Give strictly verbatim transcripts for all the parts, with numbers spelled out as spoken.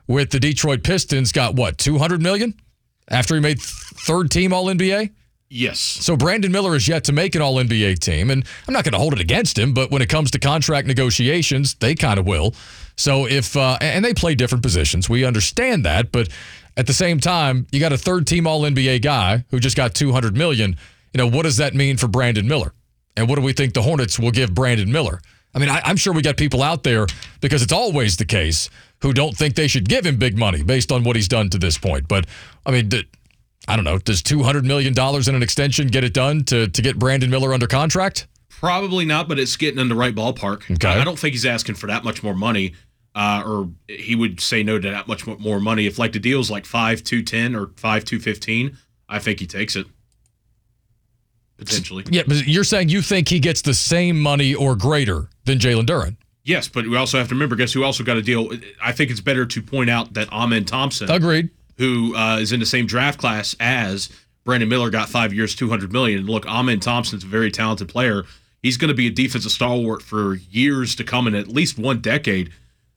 with the Detroit Pistons got what, two hundred million dollars after he made third team All N B A? Yes. So Brandon Miller is yet to make an All N B A team, and I'm not going to hold it against him, but when it comes to contract negotiations, they kind of will. So if, uh, and they play different positions. We understand that, but at the same time, you got a third team All N B A guy who just got two hundred million dollars. You know, what does that mean for Brandon Miller? And what do we think the Hornets will give Brandon Miller? I mean, I, I'm sure we got people out there, because it's always the case, who don't think they should give him big money based on what he's done to this point. But, I mean, d- I don't know, does two hundred million dollars in an extension get it done to, to get Brandon Miller under contract? Probably not, but it's getting in the right ballpark. Okay. I don't think he's asking for that much more money, uh, or he would say no to that much more money. If, like, the deal's like five two ten or five two fifteen, I think he takes it. Potentially. Yeah, but you're saying you think he gets the same money or greater than Jalen Duren? Yes, but we also have to remember, guess who also got a deal? I think it's better to point out that Amen Thompson, agreed, who uh, is in the same draft class as Brandon Miller, got five years, two hundred million dollars. Look, Amen Thompson's a very talented player. He's going to be a defensive stalwart for years to come, in at least one decade.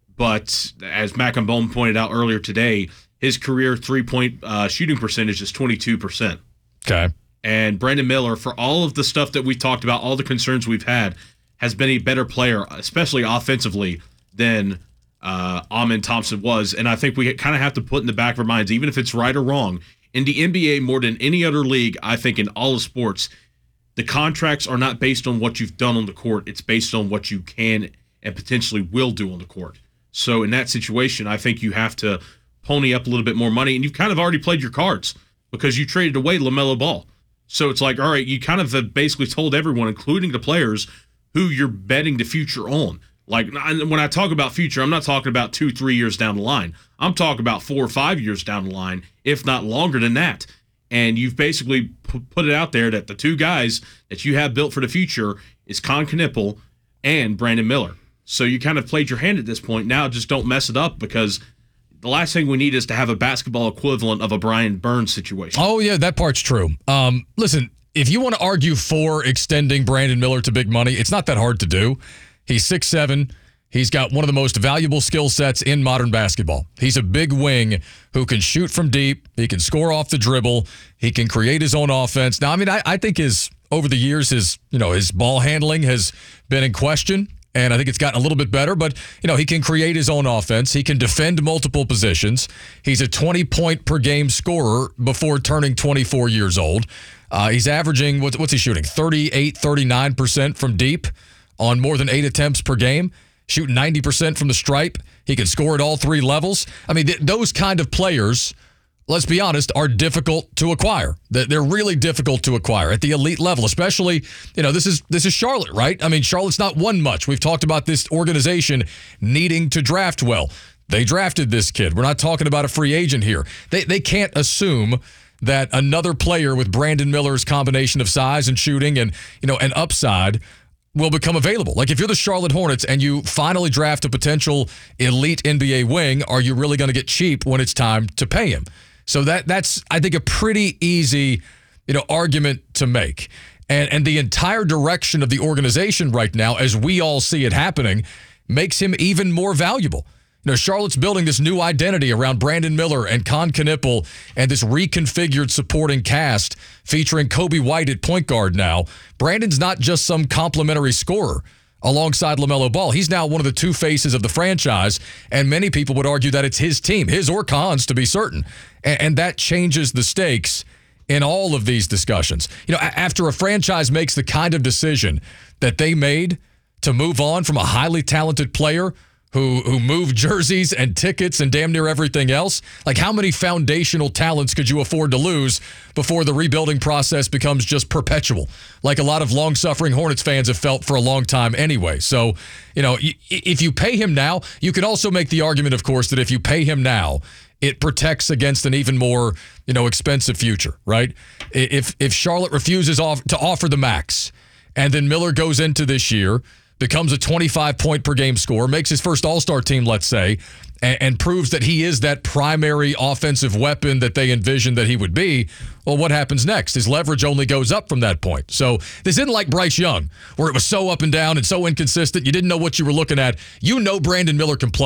But as Mac and Bone pointed out earlier today, his career three-point uh, shooting percentage is twenty-two percent. Okay. And Brandon Miller, for all of the stuff that we talked about, all the concerns we've had, has been a better player, especially offensively, than uh, Amen Thompson was. And I think we kind of have to put in the back of our minds, even if it's right or wrong, in the N B A more than any other league, I think in all of sports, the contracts are not based on what you've done on the court. It's based on what you can and potentially will do on the court. So in that situation, I think you have to pony up a little bit more money. And you've kind of already played your cards because you traded away LaMelo Ball. So it's like, all right, you kind of have basically told everyone, including the players, who you're betting the future on. Like, when I talk about future, I'm not talking about two, three years down the line. I'm talking about four or five years down the line, if not longer than that. And you've basically p- put it out there that the two guys that you have built for the future is Con Knippel and Brandon Miller. So you kind of played your hand at this point. Now just don't mess it up, because the last thing we need is to have a basketball equivalent of a Brian Burns situation. Oh, yeah, that part's true. Um, listen, if you want to argue for extending Brandon Miller to big money, it's not that hard to do. He's six seven. He's got one of the most valuable skill sets in modern basketball. He's a big wing who can shoot from deep. He can score off the dribble. He can create his own offense. Now, I mean, I, I think his over the years, his you know his ball handling has been in question. And I think it's gotten a little bit better, but, you know, he can create his own offense. He can defend multiple positions. He's a twenty-point-per-game scorer before turning twenty-four years old. Uh, he's averaging, what's, what's he shooting, thirty-eight, thirty-nine percent from deep on more than eight attempts per game, shooting ninety percent from the stripe. He can score at all three levels. I mean, th- those kind of players, let's be honest, are difficult to acquire. They're really difficult to acquire at the elite level, especially, you know, this is this is Charlotte, right? I mean, Charlotte's not won much. We've talked about this organization needing to draft well. They drafted this kid. We're not talking about a free agent here. They they can't assume that another player with Brandon Miller's combination of size and shooting and, you know, an upside will become available. Like, if you're the Charlotte Hornets and you finally draft a potential elite N B A wing, are you really going to get cheap when it's time to pay him? So that that's, I think, a pretty easy, you know, argument to make. And and the entire direction of the organization right now, as we all see it happening, makes him even more valuable. You know, Charlotte's building this new identity around Brandon Miller and Con Knippel and this reconfigured supporting cast featuring Kobe White at point guard now. Brandon's not just some complimentary scorer alongside LaMelo Ball. He's now one of the two faces of the franchise, and many people would argue that it's his team, his or Con's, to be certain. And, and that changes the stakes in all of these discussions. You know, a- after a franchise makes the kind of decision that they made to move on from a highly talented player who who moved jerseys and tickets and damn near everything else, like, how many foundational talents could you afford to lose before the rebuilding process becomes just perpetual, like a lot of long-suffering Hornets fans have felt for a long time anyway? So, you know, if you pay him now, you can also make the argument, of course, that if you pay him now, it protects against an even more, you know, expensive future, right? If if Charlotte refuses off to offer the max, and then Miller goes into this year, becomes a twenty-five point per game scorer, makes his first All-Star team, let's say, and, and proves that he is that primary offensive weapon that they envisioned that he would be, well, what happens next? His leverage only goes up from that point. So this isn't like Bryce Young, where it was so up and down and so inconsistent, you didn't know what you were looking at. You know Brandon Miller can play.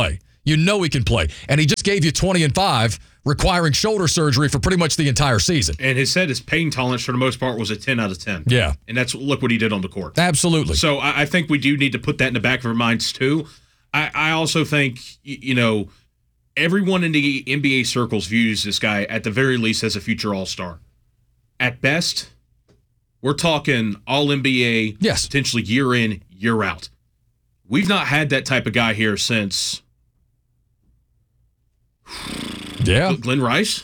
You know he can play. And he just gave you twenty and five, requiring shoulder surgery for pretty much the entire season. And he said his pain tolerance for the most part was a ten out of ten. Yeah. And that's look what he did on the court. Absolutely. So I, I think we do need to put that in the back of our minds too. I, I also think, you know, everyone in the N B A circles views this guy at the very least as a future all-star. At best, we're talking all N B A, yes, potentially year in, year out. We've not had that type of guy here since yeah. Glenn Rice.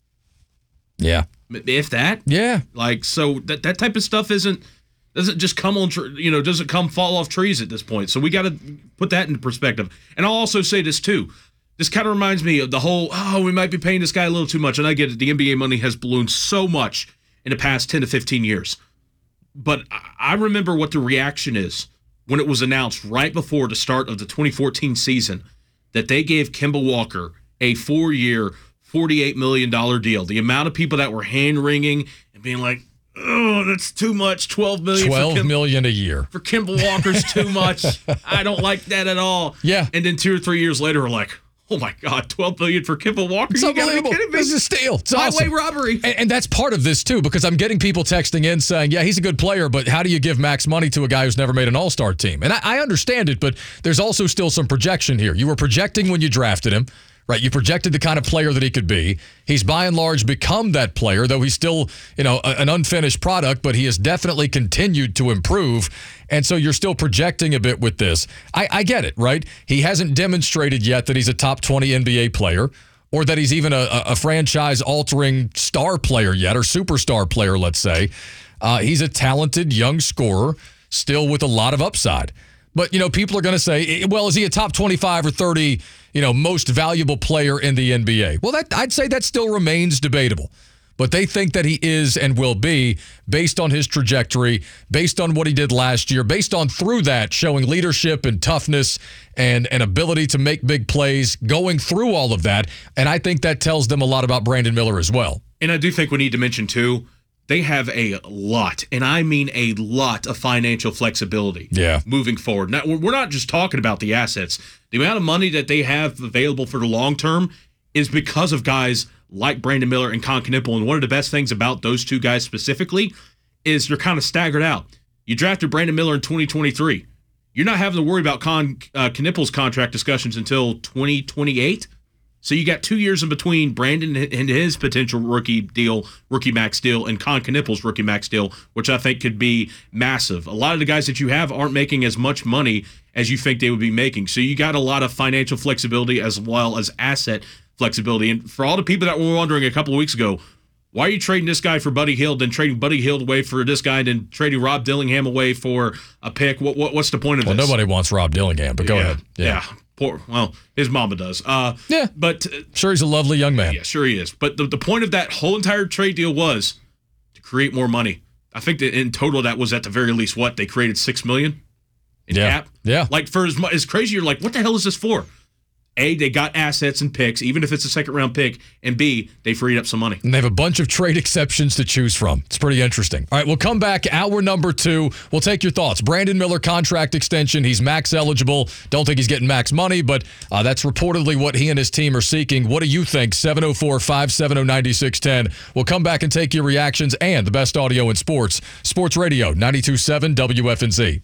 Yeah. If that. Yeah. Like, so that, that type of stuff isn't, doesn't just come on, you know, doesn't come fall off trees at this point. So we got to put that into perspective. And I'll also say this too. This kind of reminds me of the whole, oh, we might be paying this guy a little too much. And I get it. The N B A money has ballooned so much in the past ten to fifteen years. But I remember what the reaction is when it was announced right before the start of the twenty fourteen season that they gave Kemba Walker a four-year, forty-eight million dollars deal. The amount of people that were hand-wringing and being like, oh, that's too much, twelve million dollars twelve for Kim- million dollars a year. For Kemba Walker's too much. I don't like that at all. Yeah. And then two or three years later, we're like, oh my God, twelve million dollars for Kemba Walker? It's You gotta be unbelievable. kidding me. This is a steal. It's Highway awesome. robbery. And, and that's part of this, too, because I'm getting people texting in saying, yeah, he's a good player, but how do you give max money to a guy who's never made an all-star team? And I, I understand it, but there's also still some projection here. You were projecting when you drafted him, right? You projected the kind of player that he could be. He's by and large become that player, though he's still, you know, a, an unfinished product, but he has definitely continued to improve. And so you're still projecting a bit with this. I, I get it, right? He hasn't demonstrated yet that he's a top twenty N B A player or that he's even a, a franchise-altering star player yet or superstar player, let's say. Uh, he's a talented young scorer, still with a lot of upside. But, you know, people are going to say, well, is he a top twenty-five or thirty, you know, most valuable player in the N B A? Well, that I'd say that still remains debatable. But they think that he is and will be based on his trajectory, based on what he did last year, based on through that showing leadership and toughness and an ability to make big plays, going through all of that. And I think that tells them a lot about Brandon Miller as well. And I do think we need to mention, too, they have a lot, and I mean a lot of financial flexibility yeah. moving forward. Now, we're not just talking about the assets. The amount of money that they have available for the long term is because of guys like Brandon Miller and Con Knippel. And one of the best things about those two guys specifically is they're kind of staggered out. You drafted Brandon Miller in twenty twenty-three. You're not having to worry about Con uh, Knippel's contract discussions until twenty twenty-eight. So you got two years in between Brandon and his potential rookie deal, rookie max deal, and Con Knippel's rookie max deal, which I think could be massive. A lot of the guys that you have aren't making as much money as you think they would be making. So you got a lot of financial flexibility as well as asset flexibility. And for all the people that were wondering a couple of weeks ago, why are you trading this guy for Buddy Hield, then trading Buddy Hield away for this guy, and then trading Rob Dillingham away for a pick? What, what What's the point of well, this? Well, nobody wants Rob Dillingham, but go yeah, ahead. Yeah. yeah. Poor, well, his mama does. Uh, yeah. But uh, sure, he's a lovely young man. Yeah, sure he is. But the, the point of that whole entire trade deal was to create more money. I think that in total that was at the very least what? They created six million dollars in yeah. cap? Yeah. Like for as much as crazy, you're like, what the hell is this for? A, they got assets and picks, even if it's a second round pick, and B, they freed up some money. And they have a bunch of trade exceptions to choose from. It's pretty interesting. All right, we'll come back. Hour number two. We'll take your thoughts. Brandon Miller contract extension. He's max eligible. Don't think he's getting max money, but uh, that's reportedly what he and his team are seeking. What do you think? seven oh four, five seven oh, nine six one oh. We'll come back and take your reactions and the best audio in sports. Sports Radio, ninety-two point seven W F N Z.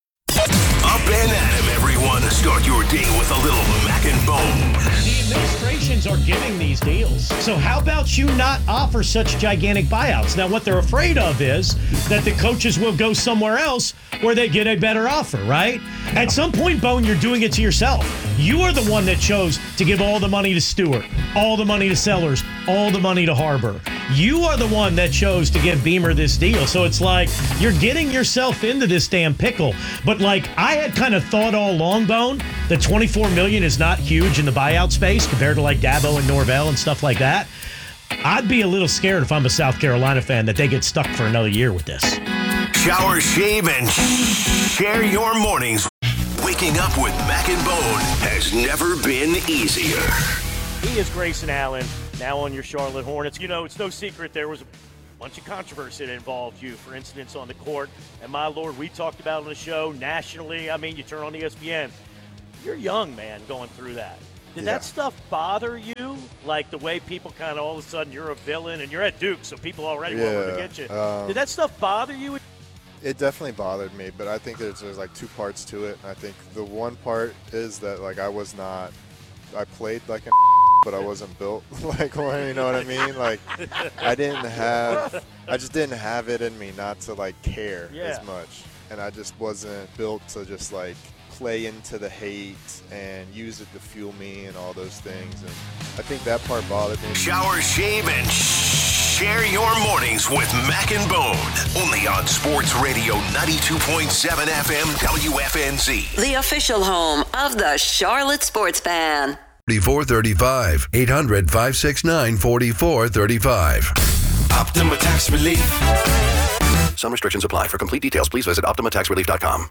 Up and at him, everyone. Start your day with a little Mac and Bone. The administrations are giving these deals. So how about you not offer such gigantic buyouts? Now, what they're afraid of is that the coaches will go somewhere else where they get a better offer, right? At some point, Bone, you're doing it to yourself. You are the one that chose to give all the money to Stewart, all the money to Sellers, all the money to Harbor. You are the one that chose to give Beamer this deal. So it's like you're getting yourself into this damn pickle. But like I had kind of thought all along, Bone, that twenty-four million dollars is not huge in the buyout space compared to like Dabo and Norvell and stuff like that. I'd be a little scared if I'm a South Carolina fan that they get stuck for another year with this. Shower, shave, and share your mornings. Waking up with Mac and Bone has never been easier. He is Grayson Allen, now on your Charlotte Hornets. You know, it's no secret there was a bunch of controversy that involved you, for instance, on the court. And my Lord, we talked about on the show nationally. I mean, you turn on E S P N. You're young, man, going through that. Did Yeah. that stuff bother you? Like the way people kind of all of a sudden you're a villain and you're at Duke, so people already want to Yeah, get you. um, Did that stuff bother you? It definitely bothered me, but I think there's, there's like two parts to it. I think the one part is that like I was not, I played like a but I wasn't built like one, you know what I mean? Like I didn't have, I just didn't have it in me not to like care Yeah. as much. And I just wasn't built to just like play into the hate and use it to fuel me and all those things. And I think that part bothered me. Shower, shave, and share your mornings with Mac and Bone. Only on Sports Radio ninety-two point seven F M W F N Z. The official home of the Charlotte Sports Fan. forty-four thirty-five, eight hundred, five six nine, forty-four thirty-five. Optima Tax Relief. Some restrictions apply. For complete details, please visit optima tax relief dot com.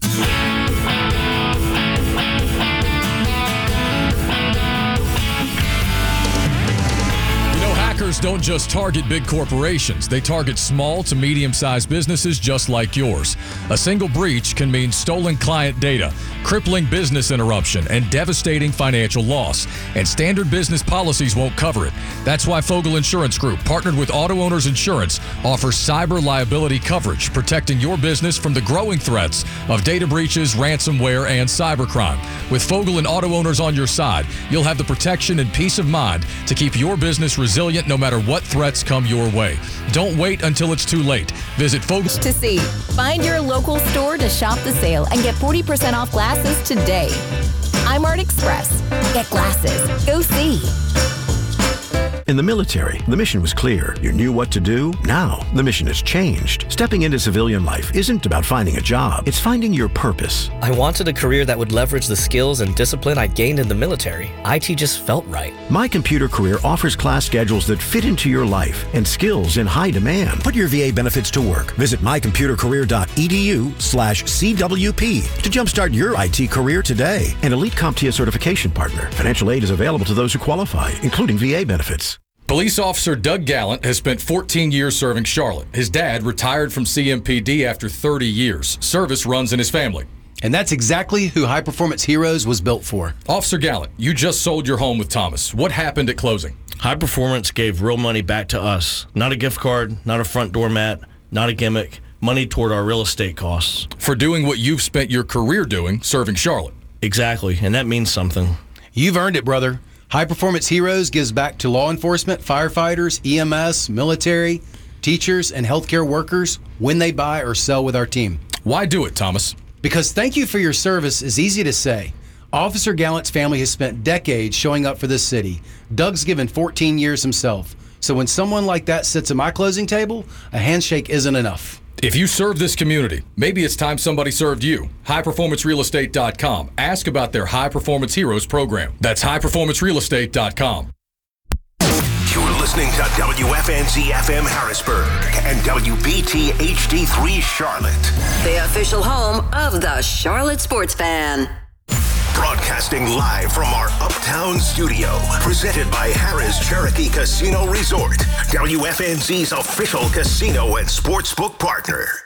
Hackers don't just target big corporations. They target small to medium-sized businesses just like yours. A single breach can mean stolen client data, crippling business interruption, and devastating financial loss. And standard business policies won't cover it. That's why Fogel Insurance Group, partnered with Auto Owners Insurance, offers cyber liability coverage, protecting your business from the growing threats of data breaches, ransomware, and cybercrime. With Fogel and Auto Owners on your side, you'll have the protection and peace of mind to keep your business resilient no matter what threats come your way. Don't wait until it's too late. Visit Fogel to see. Find your local store to shop the sale and get forty percent off glasses today. iMart Express. Get glasses. Go see. In the military, the mission was clear. You knew what to do. Now, the mission has changed. Stepping into civilian life isn't about finding a job. It's finding your purpose. I wanted a career that would leverage the skills and discipline I gained in the military. I T just felt right. My Computer Career offers class schedules that fit into your life and skills in high demand. Put your V A benefits to work. Visit my computer career dot e d u slash C W P to jumpstart your I T career today. An Elite CompTIA certification partner. Financial aid is available to those who qualify, including V A benefits. Police officer Doug Gallant has spent fourteen years serving Charlotte. His dad retired from C M P D after thirty years. Service runs in his family. And that's exactly who High Performance Heroes was built for. Officer Gallant, you just sold your home with Thomas. What happened at closing? High Performance gave real money back to us. Not a gift card, not a front door mat, not a gimmick. Money toward our real estate costs. For doing what you've spent your career doing, serving Charlotte. Exactly, and that means something. You've earned it, brother. High Performance Heroes gives back to law enforcement, firefighters, E M S, military, teachers, and healthcare workers when they buy or sell with our team. Why do it, Thomas? Because thank you for your service is easy to say. Officer Gallant's family has spent decades showing up for this city. Doug's given fourteen years himself. So when someone like that sits at my closing table, a handshake isn't enough. If you serve this community, maybe it's time somebody served you. high performance real estate dot com. Ask about their High Performance Heroes program. That's high performance real estate dot com. You're listening to W F N Z F M Harrisburg and W B T H D three Charlotte. The official home of the Charlotte Sports Fan. Broadcasting live from our Uptown studio. Presented by Harrah's Cherokee Casino Resort. W F N Z's official casino and sportsbook partner.